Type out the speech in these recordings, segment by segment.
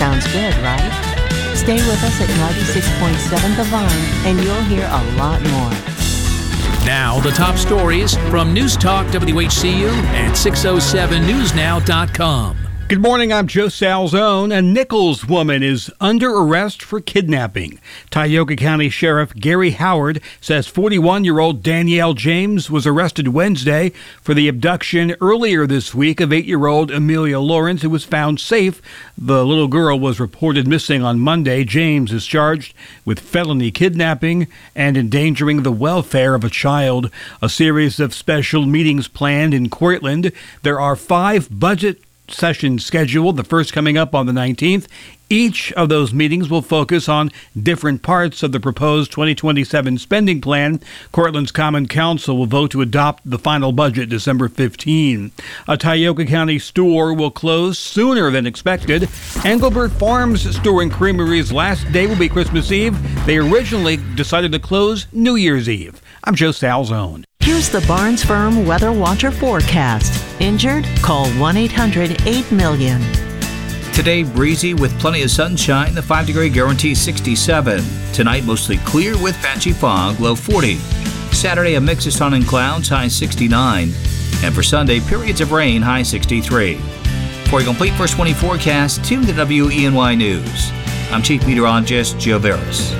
Sounds good, right? Stay with us at 96.7 The Vine, and you'll hear a lot more. Now, the top stories from News Talk WHCU and 607newsnow.com. Good morning, I'm Joe Salzone. A Nichols woman is under arrest for kidnapping. Tioga County Sheriff Gary Howard says 41-year-old Danielle James was arrested Wednesday for the abduction earlier this week of 8-year-old Amelia Lawrence, who was found safe. The little girl was reported missing on Monday. James is charged with felony kidnapping and endangering the welfare of a child. A series of special meetings planned in Cortland. There are 5 budget sessions scheduled, the first coming up on the 19th. Each of those meetings will focus on different parts of the proposed 2027 spending plan. Cortland's Common Council will vote to adopt the final budget December 15. A Tioga County store will close sooner than expected. Engelbert Farms Store and Creamery's last day will be Christmas Eve. They originally decided to close New Year's Eve. I'm Joe Salzone. Here's the Barnes Firm Weather Watcher forecast. Injured? Call 1-800-8-MILLION. Today, breezy with plenty of sunshine, the 5-degree guarantee 67. Tonight, mostly clear with patchy fog, low 40. Saturday, a mix of sun and clouds, high 69. And for Sunday, periods of rain, high 63. For a complete first 20 forecast, tune to WENY News. I'm Chief Meteorologist Joe Veras.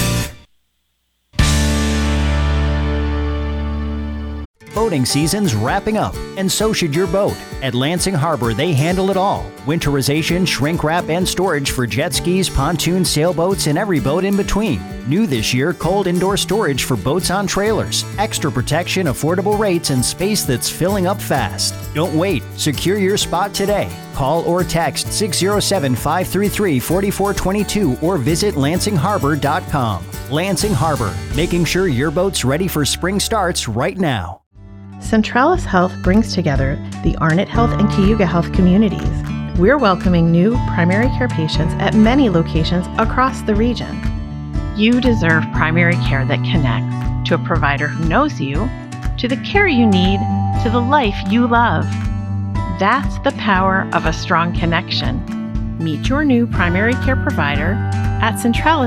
Boating season's wrapping up, and so should your boat. At Lansing Harbor, they handle it all. Winterization, shrink wrap, and storage for jet skis, pontoons, sailboats, and every boat in between. New this year, cold indoor storage for boats on trailers. Extra protection, affordable rates, and space that's filling up fast. Don't wait. Secure your spot today. Call or text 607-533-4422 or visit LansingHarbor.com. Lansing Harbor, making sure your boat's ready for spring starts right now. Centralis Health brings together the Arnott Health and Cayuga Health communities. We're welcoming new primary care patients at many locations across the region. You deserve primary care that connects to a provider who knows you, to the care you need, to the life you love. That's the power of a strong connection. Meet your new primary care provider at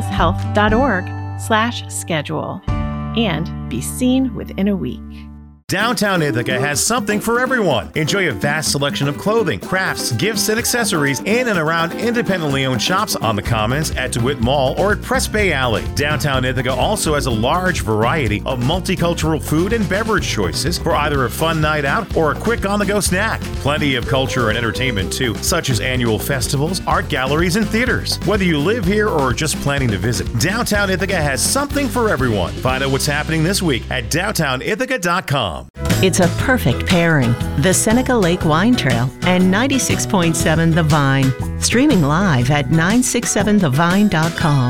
centralishealth.org/schedule and be seen within a week. Downtown Ithaca has something for everyone. Enjoy a vast selection of clothing, crafts, gifts, and accessories in and around independently owned shops on the Commons, at DeWitt Mall, or at Press Bay Alley. Downtown Ithaca also has a large variety of multicultural food and beverage choices for either a fun night out or a quick on-the-go snack. Plenty of culture and entertainment too, such as annual festivals, art galleries, and theaters. Whether you live here or are just planning to visit, Downtown Ithaca has something for everyone. Find out what's happening this week at downtownithaca.com. It's a perfect pairing. The Seneca Lake Wine Trail and 96.7 The Vine. Streaming live at 967thevine.com.